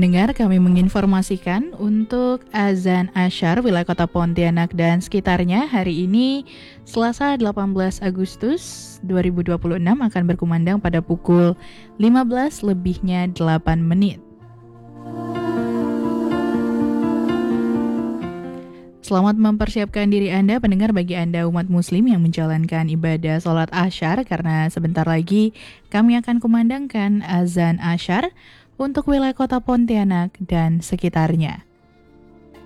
Pendengar, kami menginformasikan untuk azan asyar wilayah kota Pontianak dan sekitarnya hari ini Selasa 18 Agustus 2026 akan berkumandang pada pukul 15 lebihnya 8 menit. Selamat mempersiapkan diri Anda, pendengar, bagi Anda umat muslim yang menjalankan ibadah sholat asyar, karena sebentar lagi kami akan kumandangkan azan asyar untuk wilayah kota Pontianak dan sekitarnya.